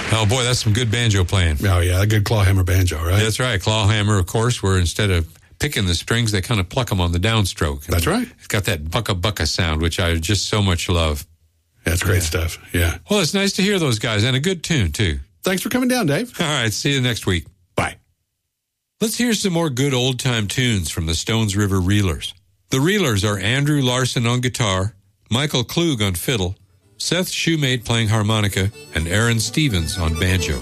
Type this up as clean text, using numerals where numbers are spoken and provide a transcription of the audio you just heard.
Oh, boy, that's some good banjo playing. Oh, yeah, a good clawhammer banjo, right? That's right. Clawhammer, of course, where instead of picking the strings, they kind of pluck them on the downstroke. That's right. It's got that bucka-bucka sound, which I just so much love. That's great stuff, yeah. Well, it's nice to hear those guys, and a good tune, too. Thanks for coming down, Dave. All right, see you next week. Bye. Let's hear some more good old-time tunes from the Stones River Reelers. The Reelers are Andrew Larson on guitar, Michael Klug on fiddle, Seth Shoemate playing harmonica, and Aaron Stevens on banjo.